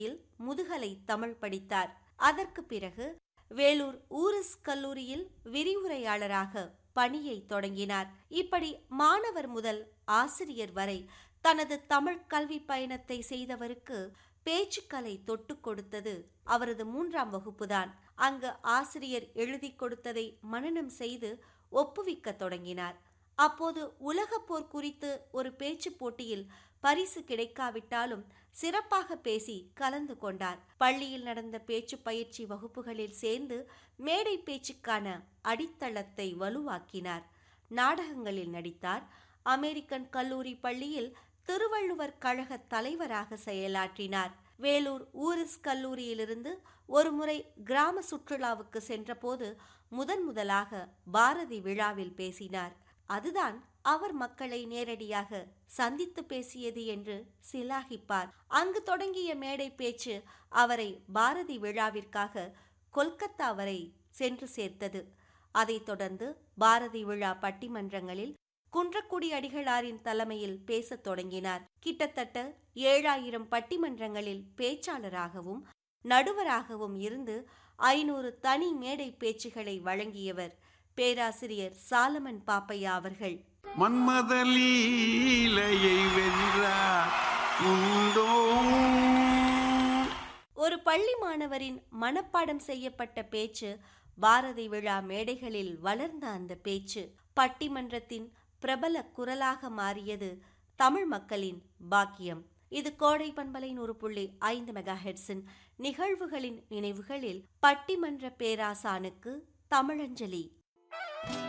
முதுகலை தமிழ் படித்தார். அதற்கு பிறகு வேலூர் ஊரிஸ் கல்லூரியில் விரிவுரையாளராக பணியை தொடங்கினார். இப்படி மாணவர் முதல் ஆசிரியர் வரை தனது தமிழ் கல்வி பயணத்தை செய்தவருக்கு பேச்சுக்கலை தொட்டு கொடுத்தது அவரது 3ஆம் வகுப்புதான். அங்கு ஆசிரியர் எழுதி கொடுத்ததை மனனம் செய்து ஒப்புவிக்க தொடங்கினார். அப்போது உலகப் போர் குறித்து ஒரு பேச்சு போட்டியில் பரிசு கிடைக்காவிட்டாலும் சிறப்பாக பேசி கலந்து கொண்டார். பள்ளியில் நடந்த பேச்சு பயிற்சி வகுப்புகளில் சேர்ந்து மேடை பேச்சுக்கான அடித்தளத்தை வலுவாக்கினார். நாடகங்களில் நடித்தார். அமெரிக்கன் கல்லூரி பள்ளியில் திருவள்ளுவர் கழக தலைவராக செயலாற்றினார். வேலூர் ஊரிஸ் கல்லூரியிலிருந்து ஒருமுறை கிராம சுற்றுலாவுக்கு சென்றபோது முதலாக பாரதி விழாவில் பேசினார். அதுதான் அவர் மக்களை நேரடியாக சந்தித்து பேசியது என்று சிலாகிப்பார். அங்கு தொடங்கிய மேடை பேச்சு அவரை பாரதி விழாவிற்காக கொல்கத்தா வரை சென்று சேர்த்தது. அதைத் தொடர்ந்து பாரதி விழா பட்டிமன்றங்களில் குன்றக்குடி அடிகளாரின் தலைமையில் பேசத் தொடங்கினார். கிட்டத்தட்ட 7000 பட்டிமன்றங்களில் பேச்சாளராகவும் நடுவராகவும் இருந்து 500 தனி மேடை பேச்சுகளை வழங்கியவர் பேராசிரியர் சாலமன் பாப்பையா அவர்கள். மன்மத லீலையை வென்றார் உண்டோ. ஒரு பள்ளி மாணவரின் மனப்பாடம் செய்யப்பட்ட பேச்சு பாரதி விழா மேடைகளில் வளர்ந்த அந்த பேச்சு பட்டிமன்றத்தின் பிரபல குரலாக மாறியது தமிழ் மக்களின் பாக்கியம். இது கோடை பண்பலை 100.5 மெகாஹெர்ட்ஸின் நிகழ்வுகளின் நினைவுகளில் பட்டிமன்ற பேராசானுக்கு தமிழஞ்சலி.